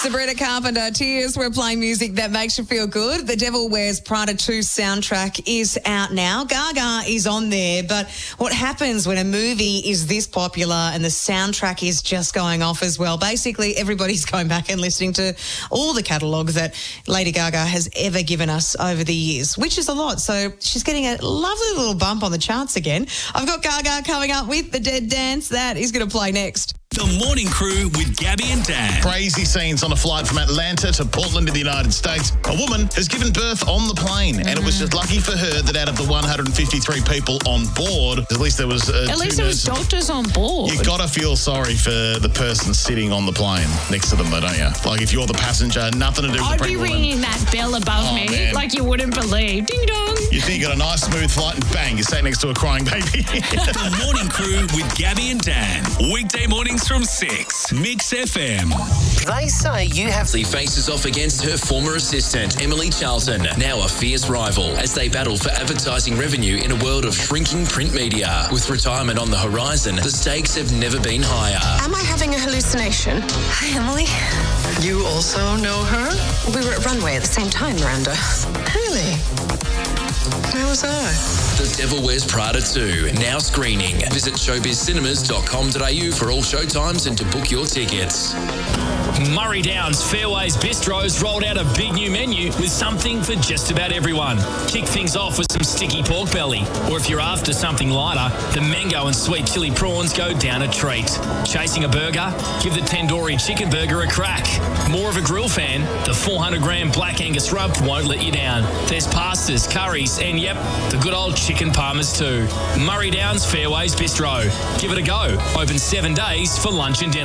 Sabrina Carpenter, Tears. We're playing music that makes you feel good. The Devil Wears Prada 2 soundtrack is out now. Gaga is on there, but what happens when a movie is this popular and the soundtrack is just going off as well? Basically, everybody's going back and listening to all the catalogue that Lady Gaga has ever given us over the years, which is a lot. So she's getting a lovely little bump on the charts again. I've got Gaga coming up with The Dead Dance. That is going to play next. The Morning Crew with Gabby and Dan. Crazy scenes on a flight from Atlanta to Portland in the United States. A woman has given birth on the plane, and it was just lucky for her that out of the 153 people on board, at least there was At least there was doctors on board. You got to feel sorry for the person sitting on the plane next to them, though, don't you? Like, if you're the passenger, nothing to do with I'd the be pregnant ringing that bell above me man. like you wouldn't believe. Ding dong. You think you got a nice smooth flight and bang, you're sat next to a crying baby. The Morning Crew with Gabby and Dan. Weekday mornings from 6. Mix FM. They say you have... He faces off against her former assistant, Emily Charlton, now a fierce rival, as they battle for advertising revenue in a world of shrinking print media. With retirement on the horizon, the stakes have never been higher. Am I having a hallucination? Hi, Emily. You also know her? We were at Runway at the same time, Miranda. Really? Where was I? The Devil Wears Prada 2, now screening. Visit showbizcinemas.com.au for all showtimes and to book your tickets. Murray Downs Fairways Bistros rolled out a big new menu with something for just about everyone. Kick things off with some sticky pork belly, or if you're after something lighter, the mango and sweet chili prawns go down a treat. Chasing a burger? Give the tandoori chicken burger a crack. More of a grill fan? The 400-gram Black Angus rub won't let you down. There's pastas, curries, and yep, the good old chicken parmas too. Murray Downs Fairways Bistro. Give it a go. Open 7 days for lunch and dinner.